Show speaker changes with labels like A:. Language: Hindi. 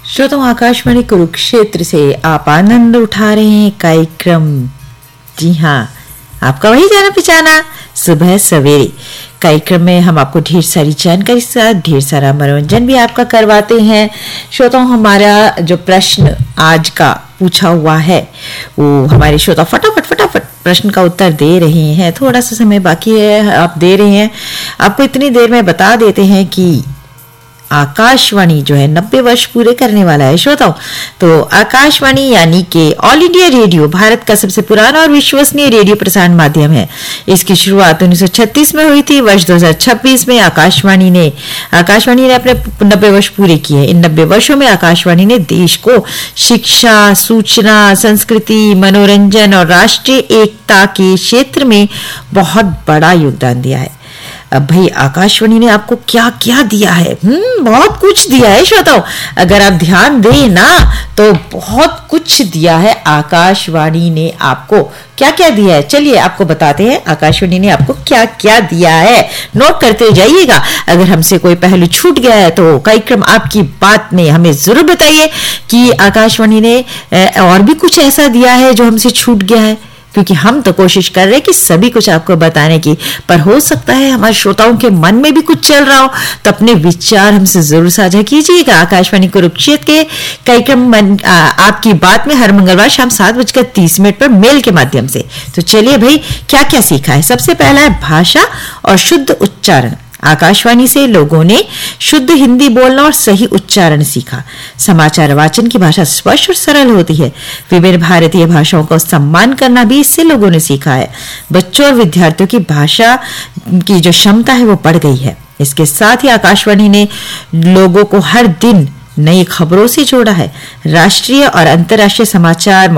A: श्रोताओं, आकाशवाणी कुरुक्षेत्र से आप आनंद उठा रहे हैं कार्यक्रम, जी हाँ, आपका वही जाना पहचाना सुबह सवेरे। कार्यक्रम में हम आपको ढेर सारी जानकारी के साथ ढेर सारा मनोरंजन भी आपका करवाते हैं। श्रोताओं, हमारा जो प्रश्न आज का पूछा हुआ है वो हमारे श्रोता फटाफट प्रश्न का उत्तर दे रहे हैं। थोड़ा सा समय बाकी है, आप दे रहे हैं। आपको इतनी देर में बता देते हैं कि आकाशवाणी जो है 90 वर्ष पूरे करने वाला है श्रोताओं। तो आकाशवाणी यानी कि ऑल इंडिया रेडियो भारत का सबसे पुराना और विश्वसनीय रेडियो प्रसारण माध्यम है। इसकी शुरुआत 1936 में हुई थी। वर्ष 2026 में आकाशवाणी ने अपने 90 वर्ष पूरे किए। इन 90 वर्षों में आकाशवाणी ने देश को शिक्षा, सूचना, संस्कृति, मनोरंजन और राष्ट्रीय एकता के क्षेत्र में बहुत बड़ा योगदान दिया है। अब भाई, आकाशवाणी ने आपको क्या क्या दिया है? बहुत कुछ दिया है श्रोताओं। अगर आप ध्यान दें ना तो बहुत कुछ दिया है। आकाशवाणी ने आपको क्या क्या दिया है, चलिए आपको बताते हैं आकाशवाणी ने आपको क्या क्या दिया है। नोट करते जाइएगा। अगर हमसे कोई पहलू छूट गया है तो कार्यक्रम आपकी बात में हमें जरूर बताइए कि आकाशवाणी ने और भी कुछ ऐसा दिया है जो हमसे छूट गया है, क्योंकि हम तो कोशिश कर रहे हैं कि सभी कुछ आपको बताने की, पर हो सकता है हमारे श्रोताओं के मन में भी कुछ चल रहा हो, तो अपने विचार हमसे जरूर साझा कीजिएगा। आकाशवाणी कुरुक्षेत्र के कार्यक्रम आपकी बात में हर मंगलवार शाम 7:30 पर मेल के माध्यम से। तो चलिए भाई, क्या क्या सीखा है। सबसे पहला है भाषा और शुद्ध उच्चारण। आकाशवाणी से लोगों ने शुद्ध हिंदी बोलना और सही उच्चारण सीखा। समाचार वाचन की भाषा स्पष्ट और सरल होती है। विभिन्न भारतीय भाषाओं का सम्मान करना भी इससे लोगों ने सीखा है। बच्चों और विद्यार्थियों की भाषा की जो क्षमता है वो बढ़ गई है। इसके साथ ही आकाशवाणी ने लोगों को हर दिन नई खबरों से जोड़ा है। राष्ट्रीय और अंतर्राष्ट्रीय समाचार,